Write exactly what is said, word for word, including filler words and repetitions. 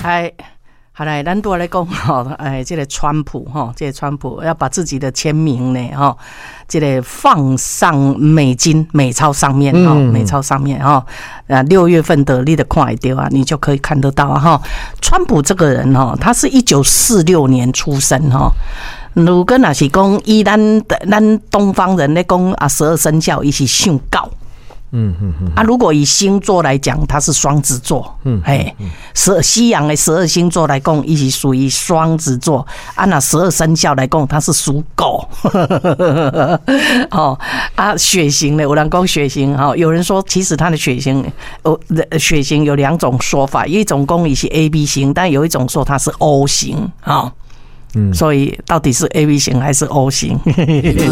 哎。好来，咱多来讲吼，哎，这个川普哈，这个川普要把自己的签名呢哈，这个放上美金美钞上面哈，美钞上面哈，啊，六月份的你的看得到啊，你就可以看得到哈。川普这个人哈，他是一九四六年出生哈。如果若是讲以咱咱东方人咧讲啊，十二生肖伊是上高。嗯嗯嗯啊，如果以星座来讲，它是双子座。嗯，哎，十西洋的十二星座来讲，伊是属于双子座。啊，那十二生肖来讲，它是属狗。哦，啊，血型呢？有人讲血型哈，有人说其实他的血型，哦，血型有两种说法，一种讲伊是 A B 型，但有一种说它是 O 型啊。嗯，所以到底是 A B 型还是 O 型？